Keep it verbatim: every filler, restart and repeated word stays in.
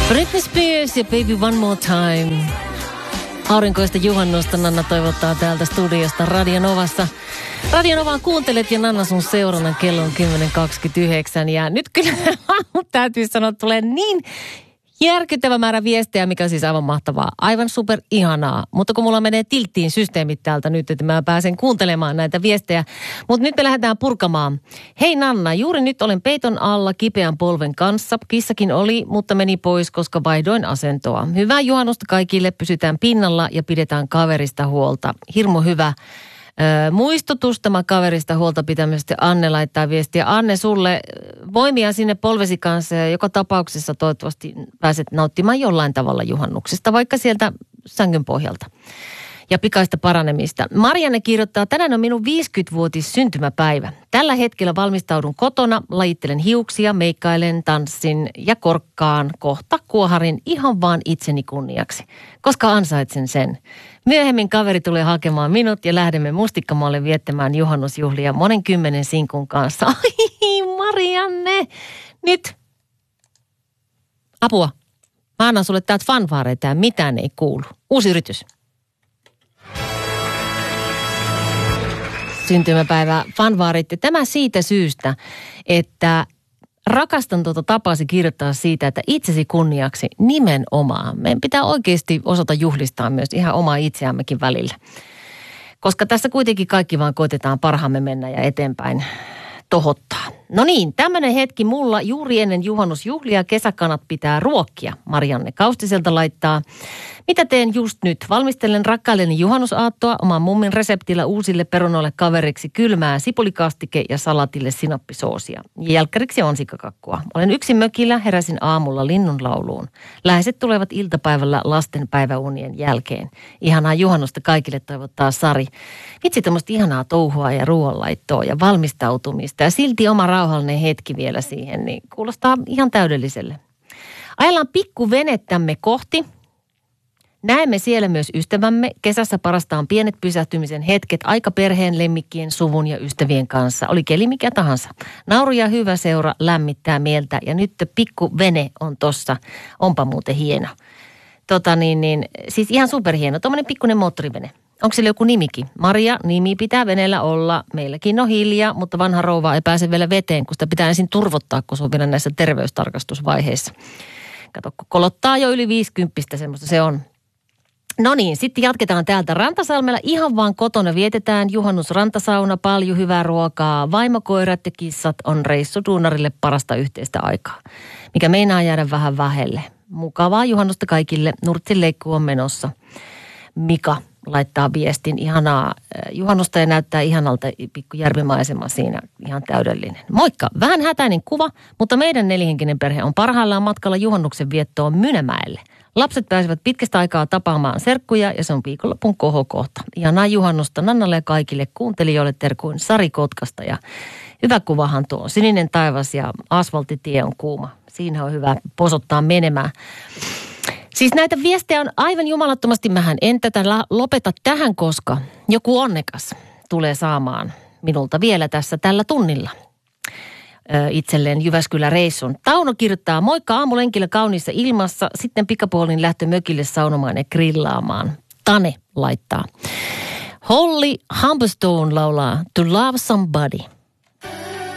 Britney Spears ja Baby One More Time. Aurinkoista juhannusta Nanna toivottaa täältä studiosta Radio Novassa. Radio Novaa kuuntelet ja Nanna sun seurana kello on kymmenen kaksikymmentäyhdeksän. Ja nyt kyllä täytyy sanoa, että tulee niin järkyttävä määrä viestejä, mikä on siis aivan mahtavaa. Aivan super ihanaa. Mutta kun mulla menee tilttiin systeemit täältä nyt, että mä pääsen kuuntelemaan näitä viestejä. Mutta nyt me lähdetään purkamaan. Hei Nanna, juuri nyt olen peiton alla kipeän polven kanssa. Kissakin oli, mutta meni pois, koska vaihdoin asentoa. Hyvää juhannusta kaikille. Pysytään pinnalla ja pidetään kaverista huolta. Hirmu hyvä. Ö, muistutus tämä kaverista huolta pitämisestä. Anne laittaa viestiä. Anne, sulle voimia sinne polvesi kanssa ja joka tapauksessa toivottavasti pääset nauttimaan jollain tavalla juhannuksesta, vaikka sieltä sängyn pohjalta. Ja pikaista paranemista. Marianne kirjoittaa, tänään on minun viisikymmenvuotis syntymäpäivä. Tällä hetkellä valmistaudun kotona, lajittelen hiuksia, meikkailen, tanssin ja korkkaan kohta kuoharin ihan vaan itseni kunniaksi, koska ansaitsen sen. Myöhemmin kaveri tulee hakemaan minut ja lähdemme Mustikkamaalle viettämään juhannusjuhlia monen kymmenen sinkun kanssa. Ai Marianne, nyt apua. Mä annan sulle täältä fanfaareita ja mitään ei kuulu. Uusi yritys. Syntymäpäivä fanfaarit. Tämä siitä syystä, että rakastan tuota tapasi kirjoittaa siitä, että itsesi kunniaksi nimenomaan. Meidän pitää oikeasti osata juhlistaa myös ihan omaa itseämmekin välillä. Koska tässä kuitenkin kaikki vaan koitetaan parhaamme mennä ja eteenpäin tohottaa. No niin, tämmöinen hetki mulla juuri ennen juhannusjuhlia kesäkanat pitää ruokkia. Marianne Kaustiselta laittaa. Mitä teen just nyt? Valmistelen rakkailleni juhannusaattoa oman mummin reseptillä uusille perunoille kaveriksi kylmää sipulikastike ja salatille sinappisoosia. Jälkkäriksi on sikakakkua. Olen yksin mökillä, heräsin aamulla linnunlauluun. Läheiset tulevat iltapäivällä lasten päiväunien jälkeen. Ihanaa juhannusta kaikille toivottaa Sari. Vitsi tämmöistä ihanaa touhua ja ruoanlaittoa ja valmistautumista ja silti oma rauhallinen hetki vielä siihen, niin kuulostaa ihan täydelliselle. Ajellaan pikku venettämme kohti. Näemme siellä myös ystävämme. Kesässä parasta on pienet pysähtymisen hetket aika perheen, lemmikkien, suvun ja ystävien kanssa. Oli keli mikä tahansa. Nauru ja hyvä seura lämmittää mieltä ja nyt pikku vene on tossa. Onpa muuten hieno. Tota niin, niin siis ihan superhieno. Tuommoinen pikkuinen moottorivene. Onko sillä joku nimikin? Maria, nimi pitää veneellä olla. Meilläkin on hiljaa, mutta vanha rouva ei pääse vielä veteen, kun sitä pitää ensin turvottaa, kun se on vielä näissä terveystarkastusvaiheissa. Kato, kun kolottaa jo yli viisikymppistä, semmoista se on. No niin, sitten jatketaan täältä Rantasalmella. Ihan vaan kotona vietetään juhannusrantasauna, paljon hyvää ruokaa. Vaimokoirat ja kissat on reissu duunarille parasta yhteistä aikaa, mikä meinaa jäädä vähän vähelle. Mukavaa juhannusta kaikille. Nurtsin leikku on menossa. Mika laittaa viestin. Ihanaa juhannusta ja näyttää ihanalta pikku järvimaisema siinä. Ihan täydellinen. Moikka! Vähän hätäinen kuva, mutta meidän nelihenkinen perhe on parhaillaan matkalla juhannuksen viettoon Mynämäelle. Lapset pääsevät pitkästä aikaa tapaamaan serkkuja ja se on viikonlopun kohokohta. Ihanaa juhannusta Nannalle ja kaikille kuuntelijoille terkuin Sari Kotkasta. Ja hyvä kuvahan tuo on sininen taivas ja asfalttitie on kuuma. Siinä on hyvä posottaa menemään. Siis näitä viestejä on aivan jumalattomasti. Mähän en tätä lopeta tähän, koska joku onnekas tulee saamaan minulta vielä tässä tällä tunnilla itselleen Jyväskylä-reissun. Tauno kirjoittaa, moikka aamulenkillä kauniissa ilmassa, sitten pikapuolin lähtö mökille saunomaan ja grillaamaan. Tane laittaa. Holly Humberstone laulaa To Love Somebody.